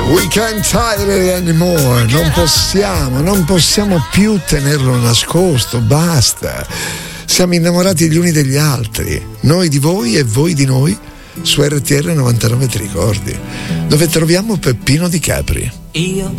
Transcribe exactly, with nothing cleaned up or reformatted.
We can't hide it anymore. Non possiamo, non possiamo più tenerlo nascosto, basta. Siamo innamorati gli uni degli altri, noi di voi e voi di noi, su R T L novantanove ti ricordi, dove troviamo Peppino Di Capri. Io